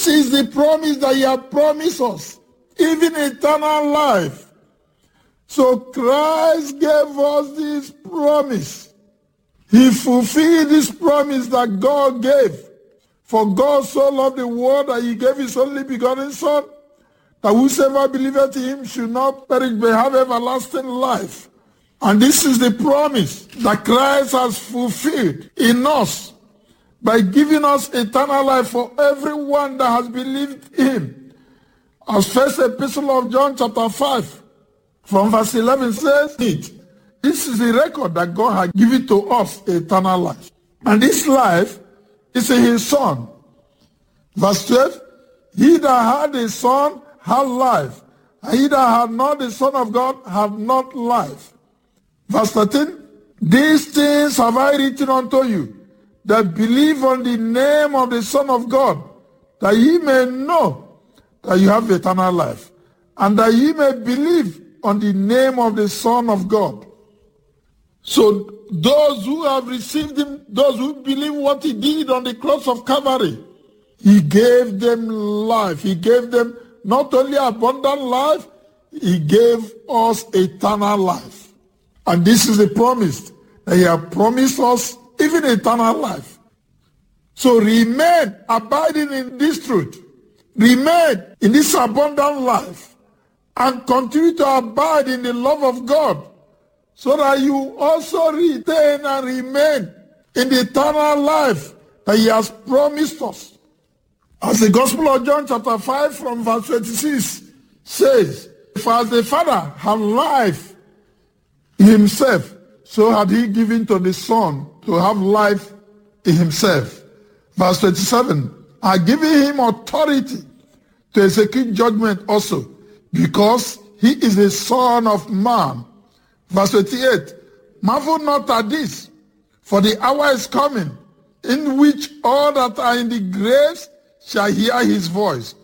This is the promise that he has promised us, even eternal life. So Christ gave us this promise. He fulfilled this promise that God gave. For God so loved the world that he gave his only begotten Son, that whosoever believeth in him should not perish but have everlasting life. And this is the promise that Christ has fulfilled in us by giving us eternal life for everyone that has believed him. As first epistle of John chapter 5 from verse 11 says it. This is the record that God has given to us, eternal life. And this life is in his Son. Verse 12, he that had the Son had life, and he that had not the Son of God had not life. Verse 13, these things have I written unto you, that believe on the name of the Son of God, that ye may know that you have eternal life, and that ye may believe on the name of the Son of God. So those who have received him, those who believe what he did on the cross of Calvary, he gave them life. He gave them not only abundant life, he gave us eternal life. And this is the promise that he has promised us, even eternal life. So remain abiding in this truth. Remain in this abundant life. And continue to abide in the love of God, so that you also retain and remain in the eternal life that he has promised us. As the Gospel of John chapter 5 from verse 26 says, for as the Father had life in himself, so had he given to the Son to have life in himself. Verse 27, I give him authority to execute judgment also, because he is the Son of Man. Verse 28, marvel not at this, for the hour is coming, in which all that are in the graves shall hear his voice,